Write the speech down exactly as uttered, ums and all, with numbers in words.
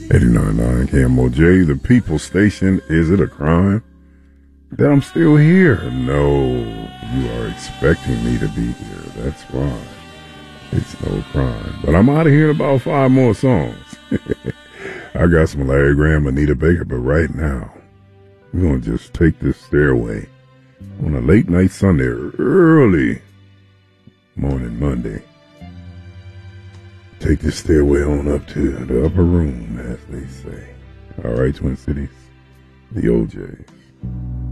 eighty-nine point nine K M O J, the People Station. Is it a crime that I'm still here? No, you are expecting me to be here. That's why. It's no crime. But I'm out of here in about five more songs. I got some Larry Graham, Anita Baker, but right now, we're going to just take this stairway on a late night Sunday, early morning Monday. Take this stairway on up to the upper room, as they say. All right, Twin Cities, the O Js.